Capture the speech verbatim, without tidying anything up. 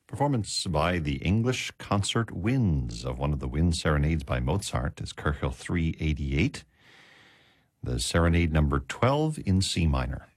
Performance by the English Concert Winds of one of the Wind Serenades by Mozart is Köchel three eighty-eight, the Serenade number twelve in C minor.